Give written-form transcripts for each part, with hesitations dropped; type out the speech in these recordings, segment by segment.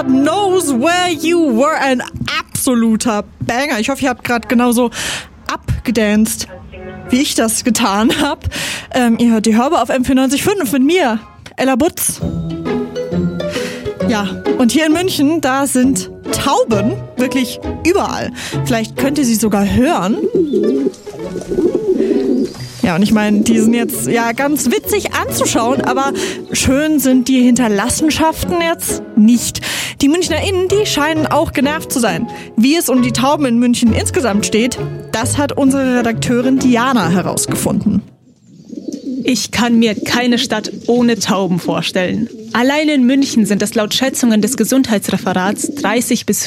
God Knows Where You Were. Ein absoluter Banger. Ich hoffe, ihr habt gerade genauso abgedanced, wie ich das getan habe. Ihr hört die Hörbar auf M94.5 mit mir, Ella Butz. Ja, und hier in München, da sind Tauben wirklich überall. Vielleicht könnt ihr sie sogar hören. Ja, und ich meine, die sind jetzt ja ganz witzig anzuschauen, aber schön sind die Hinterlassenschaften jetzt nicht. Die MünchnerInnen, die scheinen auch genervt zu sein. Wie es um die Tauben in München insgesamt steht, das hat unsere Redakteurin Diana herausgefunden. Ich kann mir keine Stadt ohne Tauben vorstellen. Allein in München sind es laut Schätzungen des Gesundheitsreferats 30.000 bis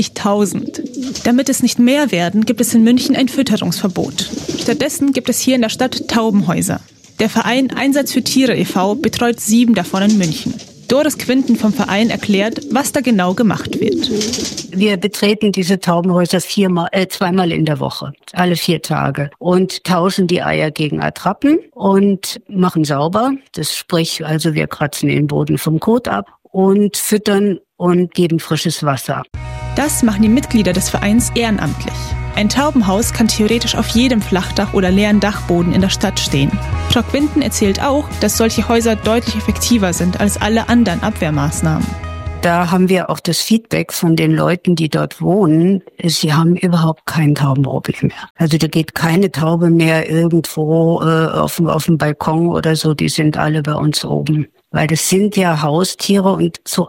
40.000. Damit es nicht mehr werden, gibt es in München ein Fütterungsverbot. Stattdessen gibt es hier in der Stadt Taubenhäuser. Der Verein Einsatz für Tiere e.V. betreut 7 davon in München. Doris Quinten vom Verein erklärt, was da genau gemacht wird. Wir betreten diese Taubenhäuser zweimal in der Woche, alle 4 Tage, und tauschen die Eier gegen Attrappen und machen sauber. Das sprich, also wir kratzen den Boden vom Kot ab und füttern und geben frisches Wasser. Das machen die Mitglieder des Vereins ehrenamtlich. Ein Taubenhaus kann theoretisch auf jedem Flachdach oder leeren Dachboden in der Stadt stehen. Frau Quinten erzählt auch, dass solche Häuser deutlich effektiver sind als alle anderen Abwehrmaßnahmen. Da haben wir auch das Feedback von den Leuten, die dort wohnen. Sie haben überhaupt kein Taubenproblem mehr. Also da geht keine Taube mehr irgendwo auf dem Balkon oder so. Die sind alle bei uns oben. Weil das sind ja Haustiere und zu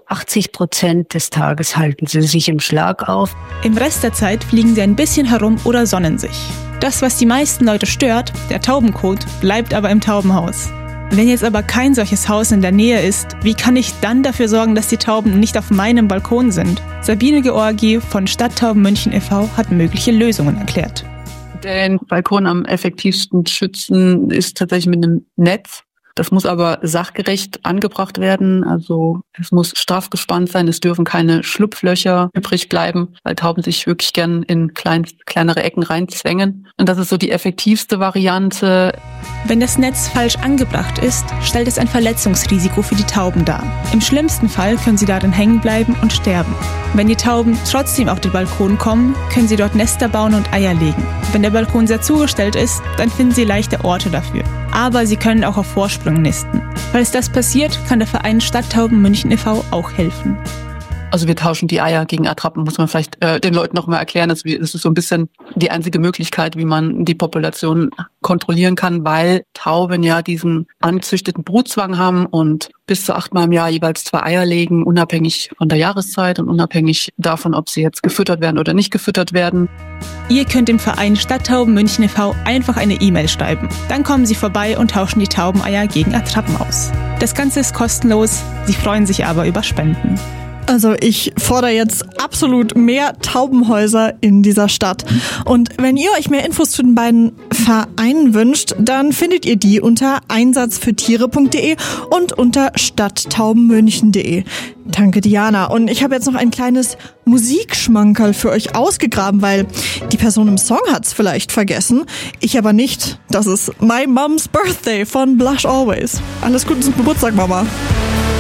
80% des Tages halten sie sich im Schlag auf. Im Rest der Zeit fliegen sie ein bisschen herum oder sonnen sich. Das, was die meisten Leute stört, der Taubenkot, bleibt aber im Taubenhaus. Wenn jetzt aber kein solches Haus in der Nähe ist, wie kann ich dann dafür sorgen, dass die Tauben nicht auf meinem Balkon sind? Sabine Georgi von Stadttauben München e.V. hat mögliche Lösungen erklärt. Den Balkon am effektivsten schützen ist tatsächlich mit einem Netz. Das muss aber sachgerecht angebracht werden. Also es muss straff gespannt sein. Es dürfen keine Schlupflöcher übrig bleiben, weil Tauben sich wirklich gern in kleinere Ecken reinzwängen. Und das ist so die effektivste Variante. Wenn das Netz falsch angebracht ist, stellt es ein Verletzungsrisiko für die Tauben dar. Im schlimmsten Fall können sie darin hängen bleiben und sterben. Wenn die Tauben trotzdem auf den Balkon kommen, können sie dort Nester bauen und Eier legen. Wenn der Balkon sehr zugestellt ist, dann finden sie leichte Orte dafür. Aber sie können auch auf Vorsprüngen nisten. Falls das passiert, kann der Verein Stadttauben München e.V. auch helfen. Also wir tauschen die Eier gegen Attrappen, muss man vielleicht den Leuten noch mal erklären. Das ist so ein bisschen die einzige Möglichkeit, wie man die Population kontrollieren kann, weil Tauben ja diesen angezüchteten Brutzwang haben und bis zu 8-mal im Jahr jeweils 2 Eier legen, unabhängig von der Jahreszeit und unabhängig davon, ob sie jetzt gefüttert werden oder nicht gefüttert werden. Ihr könnt dem Verein Stadttauben München e.V. einfach eine E-Mail schreiben. Dann kommen sie vorbei und tauschen die Taubeneier gegen Attrappen aus. Das Ganze ist kostenlos, sie freuen sich aber über Spenden. Also ich fordere jetzt absolut mehr Taubenhäuser in dieser Stadt. Und wenn ihr euch mehr Infos zu den beiden Vereinen wünscht, dann findet ihr die unter einsatzfürtiere.de und unter stadttaubenmünchen.de. Danke, Diana. Und ich habe jetzt noch ein kleines Musikschmankerl für euch ausgegraben, weil die Person im Song hat's vielleicht vergessen. Ich aber nicht. Das ist My Mom's Birthday von Blush Always. Alles Gute zum Geburtstag, Mama.